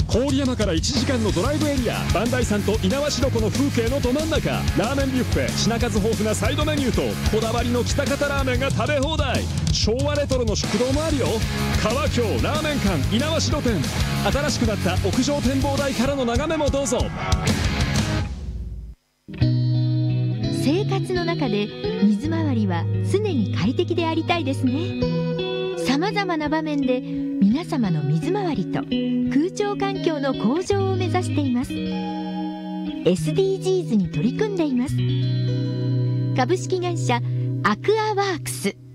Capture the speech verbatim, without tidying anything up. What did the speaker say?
郡山からいちじかんのドライブエリア、磐梯山と猪苗代湖の風景のど真ん中。ラーメンビュッフェ、品数豊富なサイドメニューとこだわりの喜多方ラーメンが食べ放題。昭和レトロの食堂もあるよ。川京ラーメン館猪苗代店。新しくなった屋上展望台からの眺めもどうぞ。 生活の中で水回りは常に快適でありたいですね。さまざまな場面で皆様の水回りと空調環境の向上を目指しています。 エスディージーズ に取り組んでいます。株式会社アクアワークス。